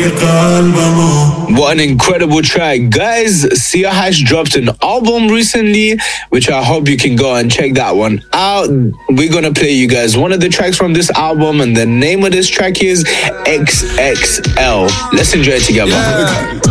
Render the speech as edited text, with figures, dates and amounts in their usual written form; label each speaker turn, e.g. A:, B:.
A: What an incredible track. Guys, Sia Hash dropped an album recently, which I hope you can go and check that one out. We're gonna play you guys one of the tracks from this album, and the name of this track is XXL. Let's enjoy it together.